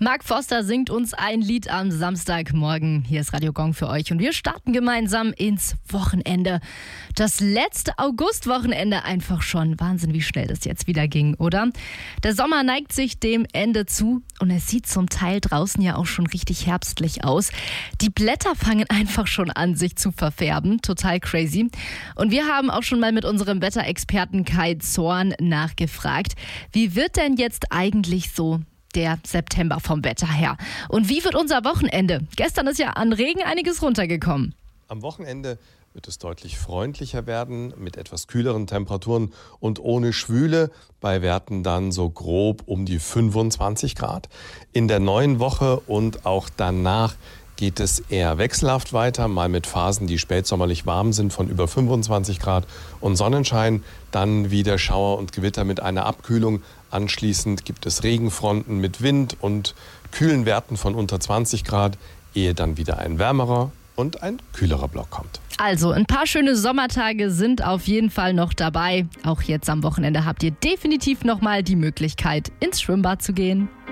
Mark Forster singt uns ein Lied am Samstagmorgen. Hier ist Radio Gong für euch und wir starten gemeinsam ins Wochenende. Das letzte Augustwochenende einfach schon. Wahnsinn, wie schnell das jetzt wieder ging, oder? Der Sommer neigt sich dem Ende zu und es sieht zum Teil draußen ja auch schon richtig herbstlich aus. Die Blätter fangen einfach schon an, sich zu verfärben. Total crazy. Und wir haben auch schon mal mit unserem Wetterexperten Kai Zorn nachgefragt, wie wird denn jetzt eigentlich so der September vom Wetter her? Und wie wird unser Wochenende? Gestern ist ja an Regen einiges runtergekommen. Am Wochenende wird es deutlich freundlicher werden, mit etwas kühleren Temperaturen und ohne Schwüle, bei Werten dann so grob um die 25 Grad. In der neuen Woche und auch danach geht es eher wechselhaft weiter, mal mit Phasen, die spätsommerlich warm sind, von über 25 Grad und Sonnenschein, dann wieder Schauer und Gewitter mit einer Abkühlung. Anschließend gibt es Regenfronten mit Wind und kühlen Werten von unter 20 Grad, ehe dann wieder ein wärmerer und ein kühlerer Block kommt. Also ein paar schöne Sommertage sind auf jeden Fall noch dabei. Auch jetzt am Wochenende habt ihr definitiv nochmal die Möglichkeit, ins Schwimmbad zu gehen.